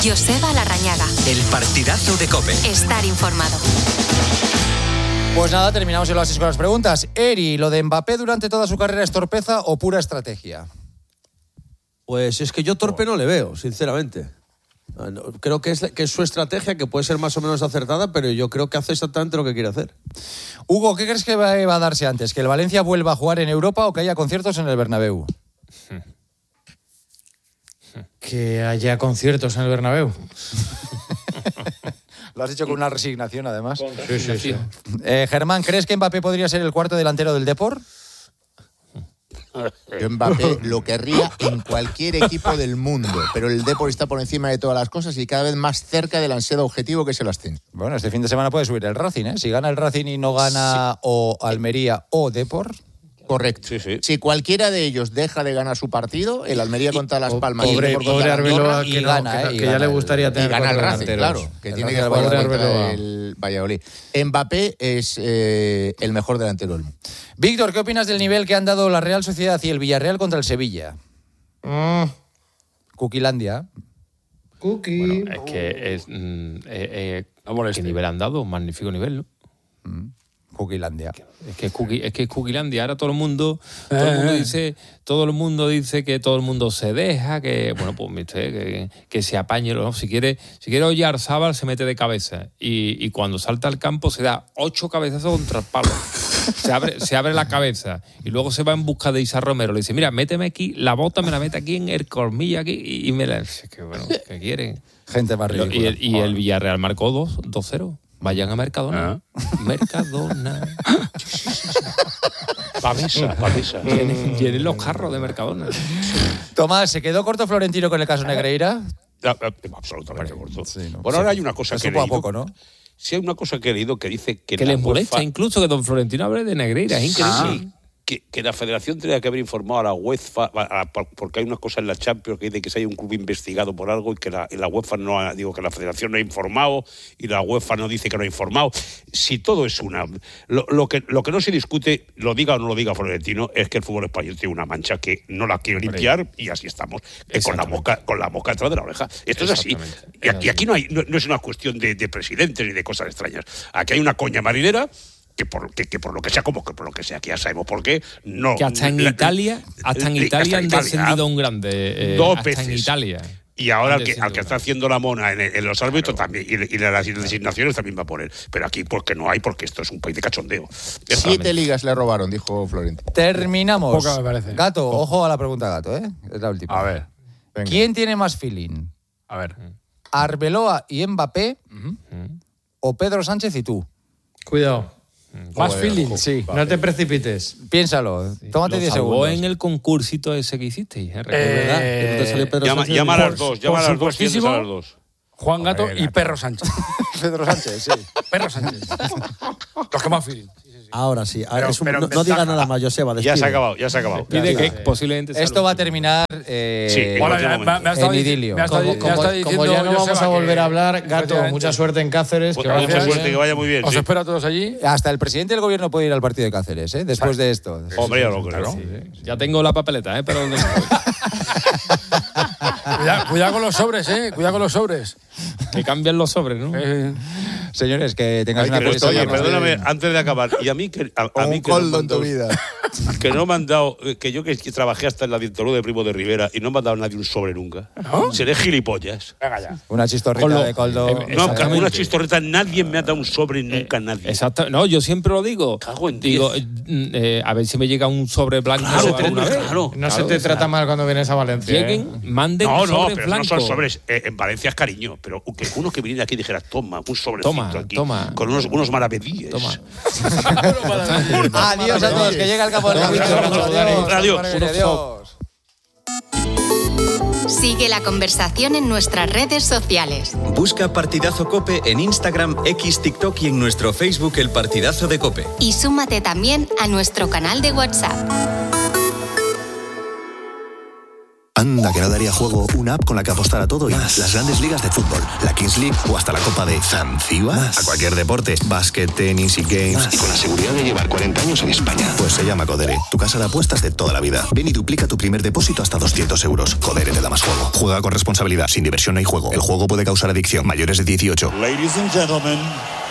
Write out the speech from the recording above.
Joseba Larrañaga. El partidazo de COPE. Estar informado. Pues nada, terminamos el oasis con las preguntas. Eri, ¿lo de Mbappé durante toda su carrera es torpeza o pura estrategia? Pues es que yo torpe no le veo, sinceramente. Creo que es su estrategia, que puede ser más o menos acertada, pero yo creo que hace exactamente lo que quiere hacer. Hugo, ¿qué crees que va a darse antes? ¿Que el Valencia vuelva a jugar en Europa o que haya conciertos en el Bernabéu? Que haya conciertos en el Bernabéu. Lo has dicho con una resignación, además. Sí. Germán, ¿crees que Mbappé podría ser el cuarto delantero del Depor? Yo Mbappé lo querría en cualquier equipo del mundo, pero el Depor está por encima de todas las cosas y cada vez más cerca del ansiado objetivo que es el ascenso. Bueno, este fin de semana puede subir el Racing, ¿eh? Si gana el Racing y no gana o Almería o Depor. Correcto. Sí. Si cualquiera de ellos deja de ganar su partido, el Almería contra Las Palmas y el Depor Pobre contra Arbeloa, y que gana, que ya le gustaría tener y gana el cuatro Racing, delanteros. claro, que El tiene Racing que jugar Arbeloa. contra el Valladolid. Mbappé es el mejor delantero del mundo. Víctor, ¿qué opinas del nivel que han dado la Real Sociedad y el Villarreal contra el Sevilla? Cuquilandia. Cookie. Bueno, es que es... ¿qué nivel han dado? Un magnífico nivel, ¿no? Cuquilandia. Es que es Cookielandia. Ahora todo el mundo dice que todo el mundo se deja, que bueno, pues que se apañe, ¿no? Si quiere Oyarzábal se mete de cabeza y cuando salta al campo se da 8 cabezazos contra el palo. Se abre la cabeza y luego se va en busca de Isa Romero. Le dice, mira, méteme aquí, la bota me la mete aquí en el colmillo aquí y me la... Es que bueno, ¿qué quieren? Gente más ridícula. Y el Villarreal marcó 2-0. Vayan a Mercadona. Mercadona. Pavesa. Llenen los carros de Mercadona. Tomás, ¿se quedó corto Florentino con el caso Negreira? Absolutamente corto. Sí, no. Bueno, ahora hay una cosa Eso que he poco a leído. poco, ¿no? Sí, hay una cosa que he leído que dice que Que la les molesta UEFA, incluso que don Florentino hable de Negreira. Es increíble. que la Federación tenía que haber informado a la UEFA, porque hay unas cosas en la Champions que dice que si hay un club investigado por algo y que la UEFA no ha, que la Federación no ha informado y la UEFA no dice que no ha informado. Si todo es una... Lo que no se discute, lo diga o no lo diga Florentino, es que el fútbol español tiene una mancha que no la quiere limpiar y así estamos, con la mosca detrás de la oreja. Esto es así. Y aquí no es una cuestión de presidentes ni de cosas extrañas. Aquí hay una coña marinera que por lo que sea, como que por lo que sea, que ya sabemos por qué, no. Que hasta en Italia han descendido un grande. Dos hasta veces. en Italia. Y ahora al que está haciendo la mona en los árbitros también, y las designaciones también va a poner. Pero aquí porque no hay, porque esto es un país de cachondeo. 7 ligas le robaron, dijo Florentino. Terminamos. Poca me parece. Gato, ojo a la pregunta, Gato, ¿eh? Es la última. A ver. Venga. ¿Quién tiene más feeling? A ver. ¿Arbeloa y Mbappé o Pedro Sánchez y tú? Cuidado. Más feeling. Sí. No te precipites. Piénsalo. Tómate 10 salvó segundos. en el concursito ese que hicisteis. ¿Verdad? Que no te salió Pedro Sánchez. Llama a las dos, por a las supuestísimo. dos. Juan Gato y Perro Sánchez. Pedro Sánchez, sí. Perro Sánchez. Los que más feeling. Ahora sí. Pero No digas nada más, Joseba. Ya se ha despide. acabado. Pide que posiblemente Esto va a terminar en idilio. Como ya no vamos a volver a hablar, Gato, mucha suerte en Cáceres. Mucha suerte, que vaya muy bien. Os Sí. espero a todos allí. Hasta el presidente del gobierno puede ir al partido de Cáceres, ¿eh? Después de esto. Hombre, ya lo creo. Ya tengo la papeleta, pero Cuidado con los sobres, Cuidado con los sobres. que cambian los sobres, ¿no? Señores, que tengáis una feliz Oye, semana. perdóname, antes de acabar, y a mí que Un coldo en tu vida. que no me han dado, que yo que trabajé hasta en la dictadura de Primo de Rivera y no me han dado nadie un sobre nunca. Seré gilipollas. Venga ya. Una chistorrita de coldo. No, Exactamente. una chistorreta, nadie me ha dado un sobre, nunca nadie. Exacto. No, yo siempre lo digo. Cago en Digo, a ver si me llega un sobre blanco alguna vez. claro. No se te trata mal cuando vienes a Valencia. Lleguen, manden No, sobre pero blanco. no son sobres. En Valencia es cariño, pero que uno que viniera aquí dijera, toma, un sobrecito aquí, con unos maravedíes. Toma. Adiós a todos, que llega el campo del Adiós. Adiós. Sigue la conversación en nuestras redes sociales. Busca Partidazo COPE en Instagram, X, TikTok y en nuestro Facebook El Partidazo de COPE. Y súmate también a nuestro canal de WhatsApp. Anda, que no daría juego una app con la que apostar a todo y más. Las grandes ligas de fútbol, la Kings League o hasta la Copa de Zanzíbar. A cualquier deporte, básquet, tenis y games. Más. Y con la seguridad de llevar 40 años en España. Pues se llama Codere, tu casa de apuestas de toda la vida. Ven y duplica tu primer depósito hasta 200 euros. Codere te da más juego. Juega con responsabilidad, sin diversión no hay juego. El juego puede causar adicción. Mayores de 18. Ladies and gentlemen,